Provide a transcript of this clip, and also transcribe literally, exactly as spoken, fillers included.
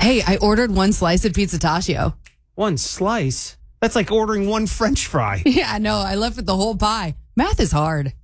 Hey, I ordered one slice at Pizzitatio. One slice? That's like ordering one French fry. Yeah, no, I left with the whole pie. Math is hard.